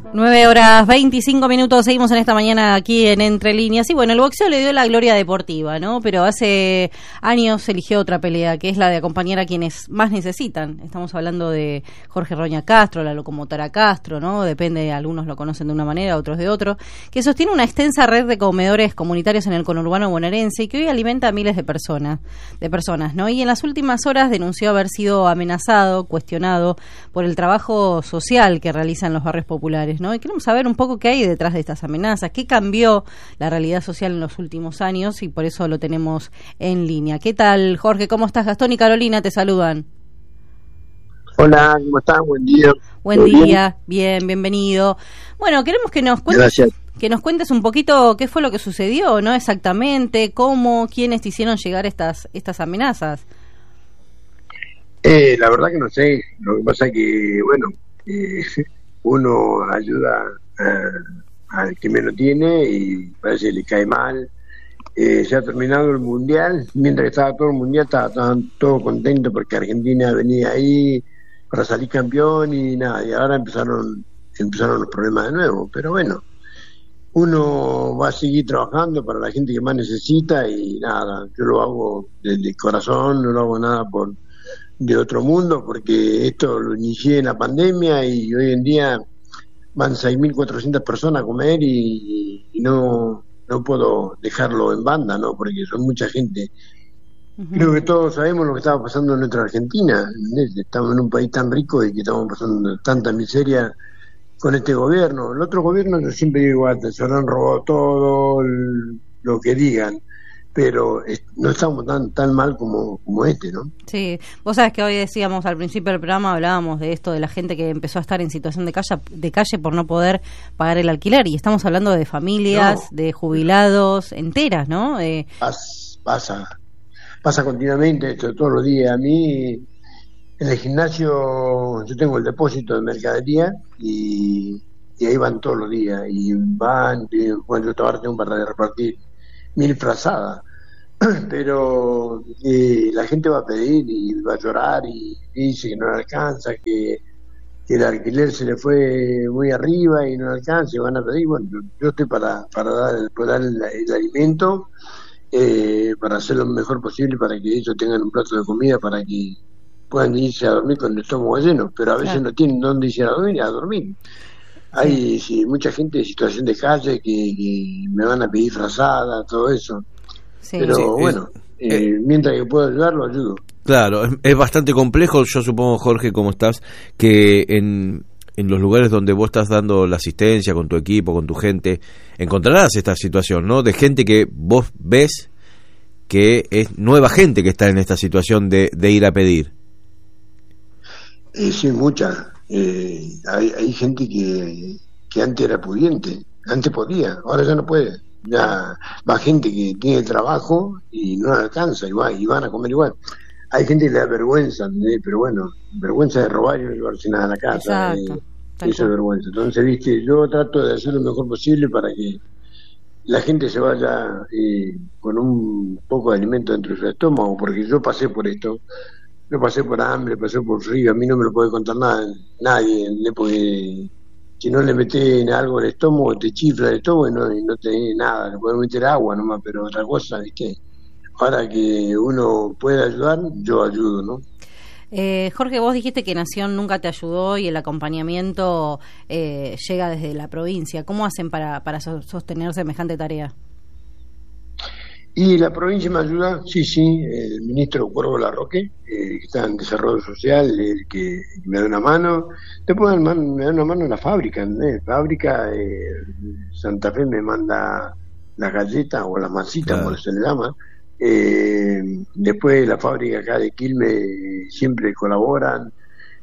9:25, seguimos en esta mañana aquí en Entre Líneas. Y bueno, el boxeo le dio la gloria deportiva, ¿no? Pero hace años eligió otra pelea, que es la de acompañar a quienes más necesitan. Estamos hablando de Jorge Roña Castro, la locomotora Castro, ¿no? Depende, algunos lo conocen de una manera, otros de otro, que sostiene una extensa red de comedores comunitarios en el conurbano bonaerense y que hoy alimenta a miles de personas, ¿no? Y en las últimas horas denunció haber sido amenazado, cuestionado por el trabajo social que realiza en los barrios populares, ¿no? Y queremos saber un poco qué hay detrás de estas amenazas, qué cambió la realidad social en los últimos años, y por eso lo tenemos en línea. ¿Qué tal, Jorge? ¿Cómo estás? Gastón y Carolina te saludan. Hola, ¿cómo estás? Buen día. Buen día, bien, bienvenido. Bueno, queremos que nos cuentes un poquito qué fue lo que sucedió, ¿no? Exactamente, cómo, quiénes te hicieron llegar estas amenazas. La verdad que no sé, lo que pasa es que, bueno, uno ayuda al que menos tiene y parece que le cae mal. Se ha terminado el mundial, mientras que estaba todo el mundial estaban todos contentos porque Argentina venía ahí para salir campeón y nada, y ahora empezaron los problemas de nuevo, pero bueno, uno va a seguir trabajando para la gente que más necesita y nada, yo lo hago desde el corazón, no lo hago nada de otro mundo, porque esto lo inicié en la pandemia y hoy en día van 6.400 personas a comer y no puedo dejarlo en banda, ¿no? Porque son mucha gente. Uh-huh. Creo que todos sabemos lo que estaba pasando en nuestra Argentina, ¿entendés? Estamos en un país tan rico y que estamos pasando tanta miseria con este gobierno. El otro gobierno, yo siempre digo igual, se lo han robado todo, lo que digan, pero no estamos tan mal como este, ¿no? Sí, vos sabés que hoy decíamos al principio del programa, hablábamos de esto, de la gente que empezó a estar en situación de calle por no poder pagar el alquiler, y estamos hablando de familias, de jubilados enteras, ¿no? Pasa continuamente esto, todos los días. A mí, en el gimnasio, yo tengo el depósito de mercadería y ahí van todos los días, y van, cuando yo trabajo tengo para repartir 1000 frazadas, pero la gente va a pedir y va a llorar y dice que no le alcanza, que el alquiler se le fue muy arriba y no le alcanza y van a pedir. Bueno, yo estoy para dar el alimento, para hacer lo mejor posible para que ellos tengan un plato de comida, para que puedan irse a dormir con el estómago lleno, pero a veces no tienen dónde irse a dormir. Hay mucha gente en situación de calle que me van a pedir frazada, todo eso. Sí. Pero bueno, mientras que puedo ayudar, lo ayudo. Claro, es bastante complejo. Yo supongo, Jorge, ¿cómo estás? Que en los lugares donde vos estás dando la asistencia con tu equipo, con tu gente, encontrarás esta situación, ¿no? De gente que vos ves que es nueva gente que está en esta situación de ir a pedir. Sí, mucha. Hay gente que antes era pudiente, antes podía, ahora ya no puede. Ya va gente que tiene trabajo y no alcanza y van a comer igual. Hay gente que le da vergüenza, pero bueno, vergüenza de robar y no llevarse nada a la casa. Eso es vergüenza. Entonces, viste, yo trato de hacer lo mejor posible para que la gente se vaya con un poco de alimento dentro de su estómago, porque yo pasé por esto. Yo pasé por hambre, pasé por frío, a mí no me lo puede contar nadie, porque si no le metes algo en el estómago, te chifla el estómago y no tenés nada, le puedes meter agua nomás, pero otra cosa, ¿viste? Ahora que uno puede ayudar, yo ayudo, ¿no? Jorge, vos dijiste que Nación nunca te ayudó y el acompañamiento llega desde la provincia. ¿Cómo hacen para sostener semejante tarea? Y la provincia me ayuda, sí, el ministro Cuervo Larroque, que está en desarrollo social, el que me da una mano. Después me da una mano en la fábrica, Fábrica, Santa Fe me manda las galletas o las masitas, como se le llama. Después la fábrica acá de Quilmes siempre colaboran.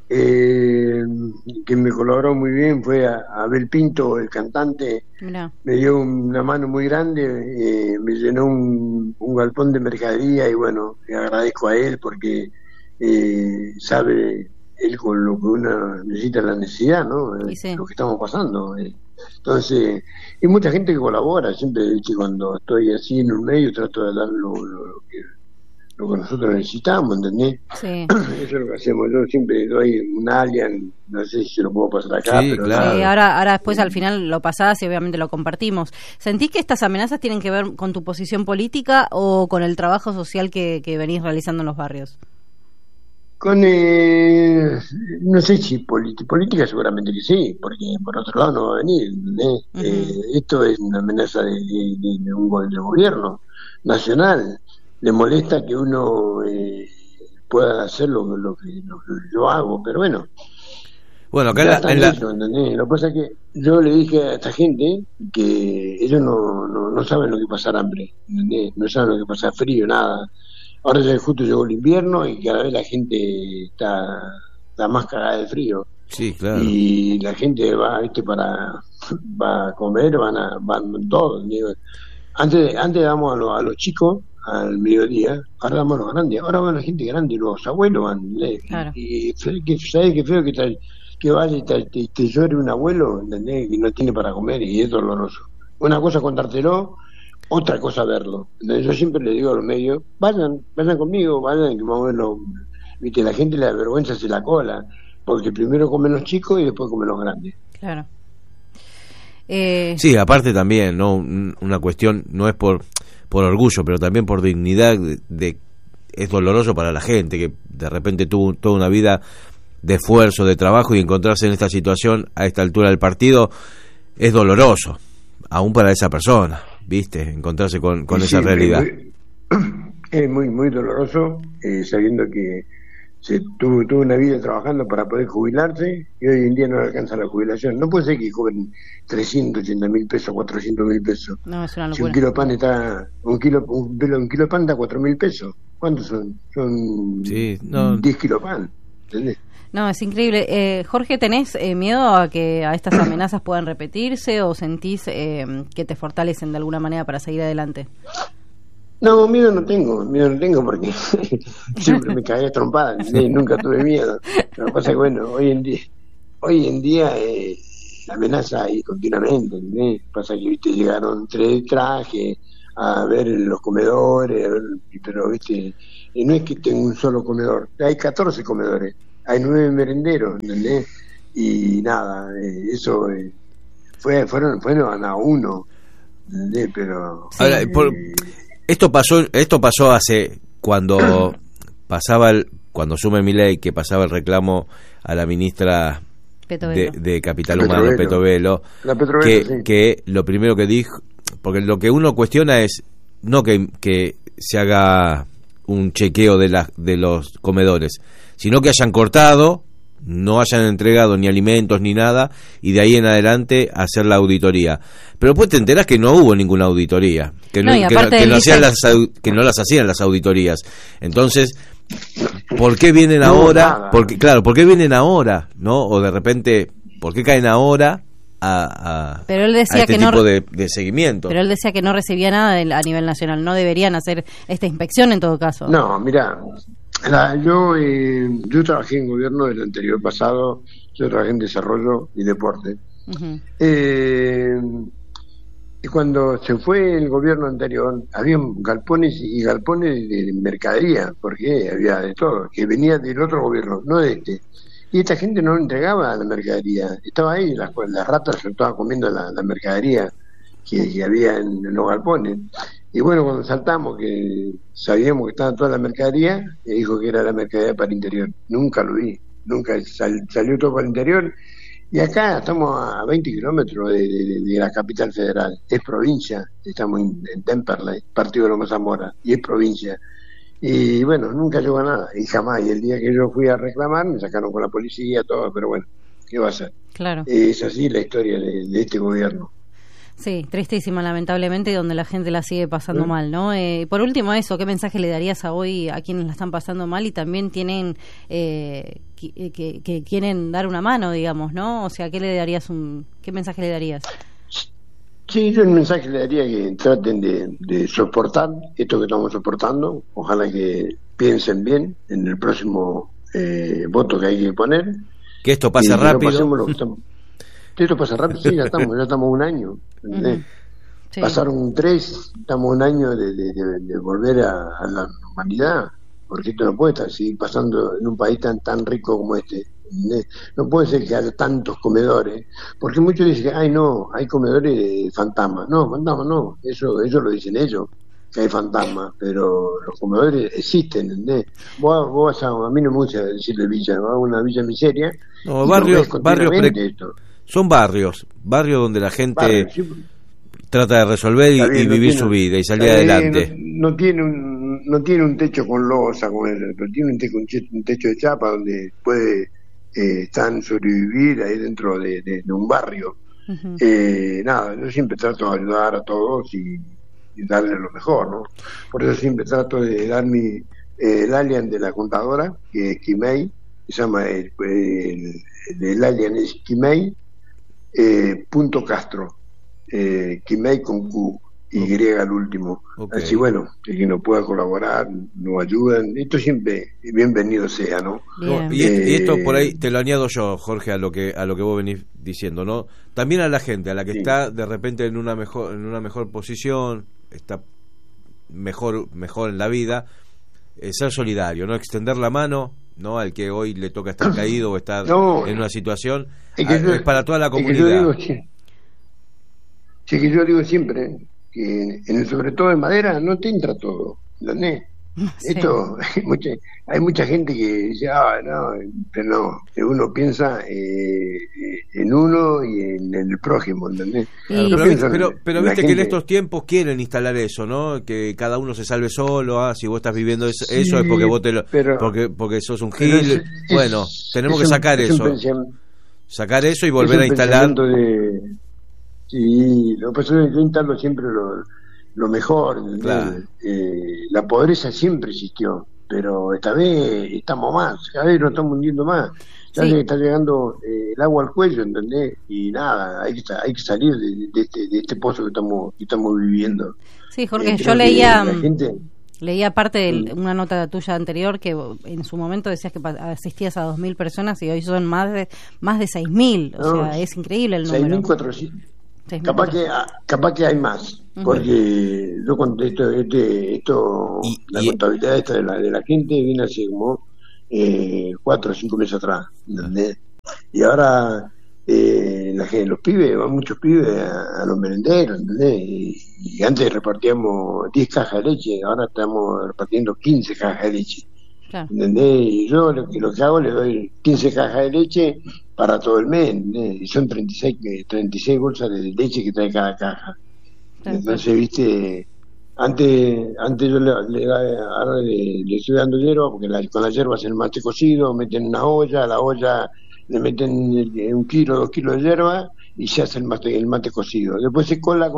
Que me colaboró muy bien fue Abel Pinto, el cantante. Mirá. Me dio una mano muy grande, me llenó un galpón de mercadería y bueno, le agradezco a él porque sabe él con lo que uno necesita, la necesidad, ¿no? Sí. Lo que estamos pasando. Entonces, hay mucha gente que colabora, siempre cuando estoy así en un medio trato de dar lo que nosotros necesitamos, ¿entendés? Sí. Eso es lo que hacemos. Yo siempre doy un alien, no sé si se lo puedo pasar acá, Sí, pero claro. Sí, ahora después al final lo pasás y obviamente lo compartimos. ¿Sentís que estas amenazas tienen que ver con tu posición política o con el trabajo social que venís realizando en los barrios? con, no sé si política seguramente que sí, porque por otro lado no va a venir, ¿entendés? Esto es una amenaza de del gobierno nacional. Le molesta que uno pueda hacer lo que yo hago, pero bueno, Bueno, acá ya está hecho, ¿entendés? Lo que pasa es que yo le dije a esta gente que ellos no saben lo que pasar hambre, ¿entendés? No saben lo que pasar frío, nada. Ahora ya justo llegó el invierno y cada vez la gente está más cagada de frío. Sí, claro. Y la gente va, ¿viste? Va a comer, van todos. Digo. Antes damos a los chicos al mediodía, ahora damos a los grandes. Ahora van la gente grande, los abuelos van. Claro. Y ¿sabes qué feo que vaya y te llore un abuelo, ¿entendés? Que no tiene para comer y es doloroso. Una cosa contártelo, otra cosa verlo. Entonces, yo siempre le digo a los medios, vayan conmigo, vayan, que más o menos, viste, la gente le da vergüenza hacer la cola, porque primero comen los chicos y después comen los grandes. Claro. Sí, aparte también, ¿no? Una cuestión, no es por orgullo, pero también por dignidad, es doloroso para la gente que de repente tuvo toda una vida de esfuerzo, de trabajo, y encontrarse en esta situación a esta altura del partido es doloroso, aún para esa persona, ¿viste? Encontrarse con esa realidad. Es muy, muy doloroso, sabiendo que tuvo una vida trabajando para poder jubilarse y hoy en día no le alcanza la jubilación. No puede ser que cobren 380.000 pesos, 400.000 pesos. No, es una Si locura. un kilo de pan está, un kilo de pan da 4.000 pesos. ¿Cuántos son? Son Sí, no. 10 kilos de pan, ¿entendés? No, es increíble. Jorge, ¿tenés miedo a que a estas amenazas puedan repetirse o sentís que te fortalecen de alguna manera para seguir adelante? No, miedo no tengo porque siempre me cagué a trompadas, nunca tuve miedo. Lo que pasa es que, bueno, hoy en día la amenaza ahí continuamente, ¿entendés? Pasa que, viste, llegaron 3 trajes a ver los comedores, pero, viste, no es que tenga un solo comedor, hay 14 comedores, hay 9 merenderos, ¿entendés? Y nada, eso fueron a uno, ¿entendés? Pero... Sí. Ahora, Esto pasó hace cuando cuando asume Milei, que pasaba el reclamo a la ministra de Capital Humano, Petovelo, que lo primero que dijo, porque lo que uno cuestiona es no que se haga un chequeo de los comedores, sino que hayan cortado, no hayan entregado ni alimentos ni nada, y de ahí en adelante hacer la auditoría. Pero después te enterás que no hubo ninguna auditoría, que no las hacían las auditorías. Entonces, ¿por qué vienen ahora? ¿Por qué vienen ahora? ¿No? O de repente, ¿por qué caen ahora pero él decía a este que tipo de seguimiento? Pero él decía que no recibía nada a nivel nacional, no deberían hacer esta inspección en todo caso. No, mira, yo trabajé en gobierno del anterior pasado, yo trabajé en desarrollo y deporte. Uh-huh. Y cuando se fue el gobierno anterior, había galpones y galpones de mercadería, porque había de todo, que venía del otro gobierno, no de este. Y esta gente no entregaba la mercadería, estaba ahí, las ratas se estaban comiendo la mercadería que había en los galpones. Y bueno, cuando saltamos, que sabíamos que estaba toda la mercadería, dijo que era la mercadería para el interior. Nunca lo vi, nunca salió todo para el interior. Y acá estamos a 20 kilómetros de la capital federal, es provincia, estamos en Temperley, partido de Loma Zamora, y es provincia. Y bueno, nunca llegó a nada, y jamás. Y el día que yo fui a reclamar, me sacaron con la policía, todo, pero bueno, ¿qué va a ser? Claro. Es así la historia de este gobierno. Sí, tristísima, lamentablemente, y donde la gente la sigue pasando mal, ¿no? Por último, eso, ¿qué mensaje le darías a hoy a quienes la están pasando mal y también tienen que quieren dar una mano, digamos, ¿no? O sea, ¿qué mensaje le darías? Sí, yo el mensaje le daría que traten de soportar esto que estamos soportando, ojalá que piensen bien en el próximo voto que hay que poner. Que esto pase rápido. Esto pasa rápido, sí, ya estamos un año. Sí. Pasaron 3, estamos un año de volver a la normalidad. porque esto no puede estar seguir pasando en un país tan rico como este. No puede ser que haya tantos comedores, porque muchos dicen que ay no, hay comedores de fantasmas. No, fantasmas no, eso lo dicen ellos, que hay fantasmas, pero los comedores existen, ¿entendés? Vos vas a mí no me gusta decirle villa, vas a una villa miseria. No, son barrios donde la gente trata de resolver y vivir su vida y salir adelante. No tiene un techo con losa, pero tiene un techo de chapa donde puede sobrevivir ahí dentro de un barrio. Uh-huh. Nada, yo siempre trato de ayudar a todos y darle lo mejor, ¿no? Por eso siempre trato de dar el alien de la contadora, que es Kimei, se llama el alien es Kimei .castro, Kimei con Q, Y al último. Okay. Así bueno, si no pueda colaborar, nos ayudan, esto siempre bienvenido sea, ¿no? Y esto por ahí te lo añado yo, Jorge, a lo que vos venís diciendo, ¿no? También a la gente, a la que está de repente en una mejor posición, está mejor en la vida, ser solidario, ¿no? Extender la mano, ¿no? Al que hoy le toca estar caído o estar en una situación, es para toda la comunidad. Que yo digo siempre que sobre todo en madera no te entra todo, ¿entendés? Sí. Esto hay mucha gente que dice pero no, uno piensa en uno y en el prójimo, ¿entendés? Pero viste que en estos tiempos quieren instalar eso, ¿no? Que cada uno se salve solo, si vos estás viviendo eso es porque vos porque sos un gil. Bueno, tenemos que sacar eso y volver a instalar. Sí, lo que pasa es que yo instalo siempre lo mejor. Claro. La pobreza siempre existió, pero esta vez estamos más, cada vez nos estamos hundiendo más. Ya está llegando el agua al cuello, ¿entendés? Y nada, hay que salir de este pozo que estamos viviendo. Sí, Jorge, yo leía parte de una nota tuya anterior que en su momento decías que asistías a 2.000 personas y hoy son más de 6.000, o sea, es increíble el número. 6.400. Capaz que hay más, porque yo cuando la contabilidad esta de la gente viene hace como 4 o 5 meses atrás, ¿entendés? Y ahora los pibes, van muchos pibes a los merenderos, ¿entendés? Y antes repartíamos 10 cajas de leche, ahora estamos repartiendo 15 cajas de leche. Claro. ¿Entendés? Y yo lo que hago, le doy 15 cajas de leche para todo el mes, ¿entendés? Y son 36 bolsas de leche que trae cada caja. Claro. Entonces, viste, antes yo le estoy dando hierba, porque con la hierba hacen el mate cocido, meten una olla, a la olla le meten 1 kilo, 2 kilos de hierba y se hace el mate cocido. Después se cola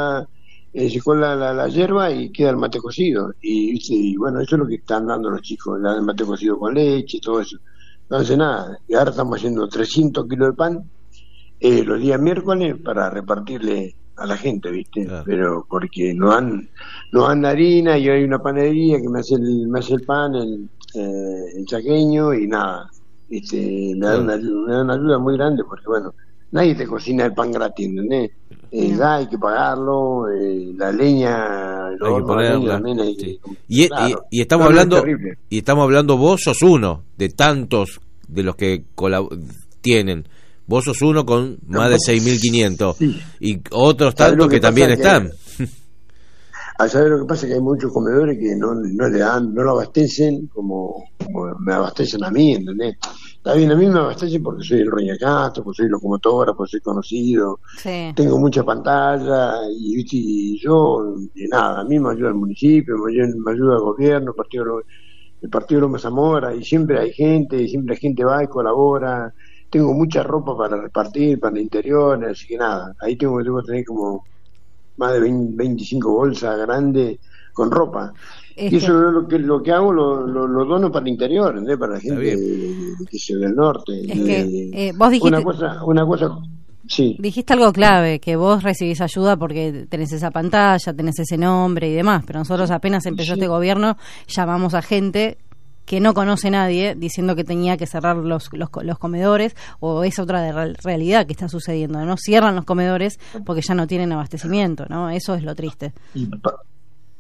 la hierba y queda el mate cocido y bueno, eso es lo que están dando los chicos, el mate cocido con leche y todo eso. Entonces nada, y ahora estamos haciendo 300 kilos de pan los días miércoles para repartirle a la gente, ¿viste? Claro. Pero porque no dan harina, y hay una panadería que me hace el pan, el chaqueño, y nada, ¿viste? Me da una ayuda muy grande, porque bueno, nadie te cocina el pan gratis, ¿entendés? Hay que pagarlo, la leña, hay que ponerla. Y estamos hablando, vos sos uno de tantos de los que tienen. Vos sos uno con más de 6.500 sí. Y otros tantos que también están. ¿Sabes lo que pasa? Que hay muchos comedores que no le dan, no lo abastecen como me abastecen a mí, ¿entendés? Está bien, a mí me abastecen porque soy el Roñacasto, porque soy locomotora, porque soy conocido, sí. Tengo mucha pantalla y yo, nada, a mí me ayuda el municipio, me ayuda el gobierno, el partido Loma Zamora, y siempre hay gente va y colabora. Tengo mucha ropa para repartir para el interior, así que nada, ahí tengo que tener como más de 25 bolsas grandes con ropa. Y eso es lo que hago, lo dono para el interior, ¿entendés? Para la gente que se ve del norte. Es que vos dijiste una cosa, sí. Dijiste algo clave, que vos recibís ayuda porque tenés esa pantalla, tenés ese nombre y demás, pero nosotros apenas empezó este gobierno, llamamos a gente que no conoce nadie diciendo que tenía que cerrar los comedores, o es otra realidad que está sucediendo, ¿no? Cierran los comedores porque ya no tienen abastecimiento, ¿no? Eso es lo triste.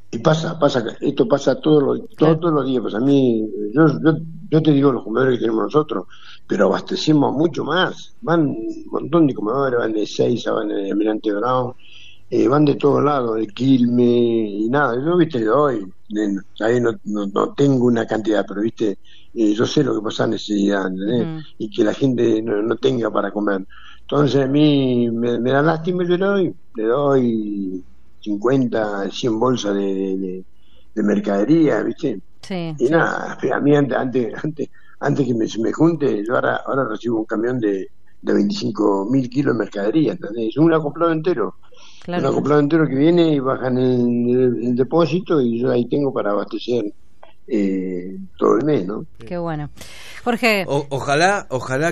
Y esto pasa todos los días. Pues a mí, yo te digo los comedores que tenemos nosotros, pero abastecemos mucho más. Van un montón de comedores, van de Ezeiza, van de Almirante Brown, van de todos lados, de Quilmes y nada. Yo, viste, le doy, ahí no tengo una cantidad, pero viste, yo sé lo que pasa en necesidad, ¿entendés? Y que la gente no tenga para comer. Entonces a mí me da lástima y le doy 50, 100 bolsas de mercadería, ¿viste? Sí, y nada, a mí antes que se me junte, yo ahora recibo un camión de 25.000 kilos de mercadería, ¿entendés? Es un acoplado entero. claro. Un acoplado entero que viene y bajan el depósito y yo ahí tengo para abastecer todo el mes, ¿no? Qué bueno. Jorge. Ojalá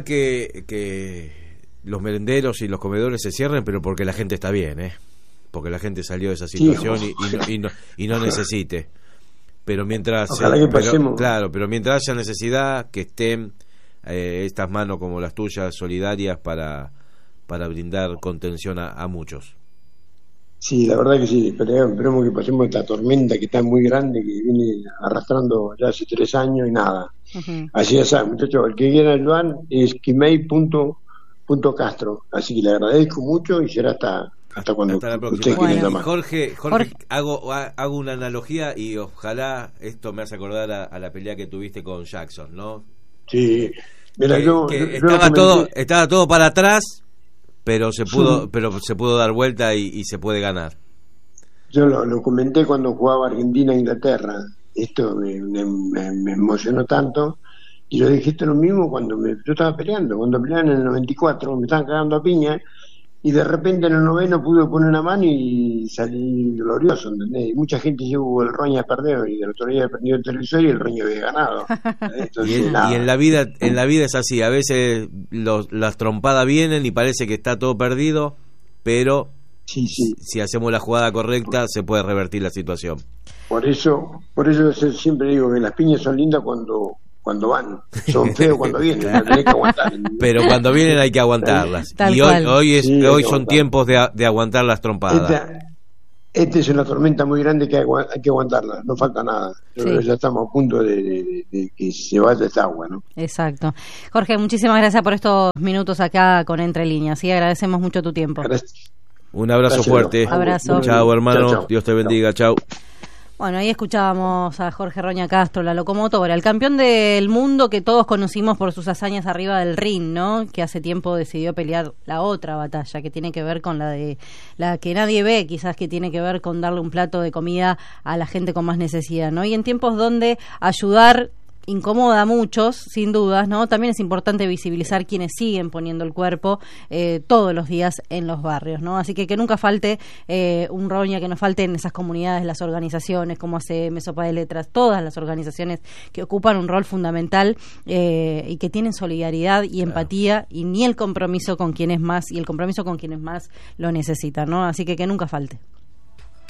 que los merenderos y los comedores se cierren, pero porque la gente está bien, porque la gente salió de esa situación y no necesite. Pero mientras pero mientras haya necesidad, que estén estas manos como las tuyas solidarias para brindar contención a muchos. Sí, la verdad que sí, esperemos que pasemos esta tormenta que está muy grande, que viene arrastrando ya hace 3 años y nada. Uh-huh. Así es, muchachos, el que quiera ayudar es quimei.castro, así que le agradezco mucho y será hasta cuando hasta la próxima. Usted quiera llamar. Jorge, hago una analogía y ojalá esto me hace acordar a la pelea que tuviste con Jackson, ¿no? Sí, mira, estaba todo para atrás, pero se pudo dar vuelta y se puede ganar. Yo lo comenté cuando jugaba Argentina e Inglaterra. Esto me emocionó tanto. Y yo dije, esto es lo mismo yo estaba peleando. Cuando peleaban en el 94, me estaban cagando a piña. Y de repente en el 90 pude poner una mano y salí glorioso, ¿entendés? Y mucha gente dijo, el Roña perdió, y el otro día había perdido el televisor y el Roña había ganado. Entonces, y en la vida es así, a veces las trompadas vienen y parece que está todo perdido, pero sí. Si hacemos la jugada correcta se puede revertir la situación. Por eso yo siempre digo que las piñas son lindas cuando van, son feos cuando vienen, las tenés que aguantar. Pero cuando vienen hay que aguantarlas. Y hoy son tiempos de aguantar las trompadas. Esta es una tormenta muy grande que hay que aguantarla, no falta nada. Sí. Ya estamos a punto de que se vaya esta agua, ¿no? Exacto. Jorge, muchísimas gracias por estos minutos acá con Entre Líneas. Sí, agradecemos mucho tu tiempo. Gracias. Un abrazo fuerte. Abrazo. Chao, hermano. Chao. Dios te bendiga. Chao. Bueno, ahí escuchábamos a Jorge Roña Castro, la locomotora, el campeón del mundo que todos conocimos por sus hazañas arriba del ring, ¿no? Que hace tiempo decidió pelear la otra batalla, que tiene que ver con la que nadie ve, quizás, que tiene que ver con darle un plato de comida a la gente con más necesidad, ¿no? Y en tiempos donde ayudar incomoda a muchos, sin dudas, ¿no? También es importante visibilizar quienes siguen poniendo el cuerpo todos los días en los barrios, ¿no? Así que nunca falte un Roña, que no falten esas comunidades, las organizaciones como ACM, Sopa de Letras, todas las organizaciones que ocupan un rol fundamental y que tienen solidaridad y empatía y ni el compromiso con quienes más lo necesitan, ¿no? Así que nunca falte.